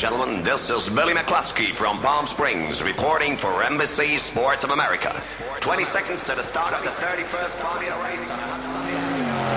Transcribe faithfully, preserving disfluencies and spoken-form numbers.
gentlemen, this is Billy McCluskey from Palm Springs reporting for Embassy Sports of America. twenty seconds to the start of the thirty-first Formula race on a hot Sunday afternoon.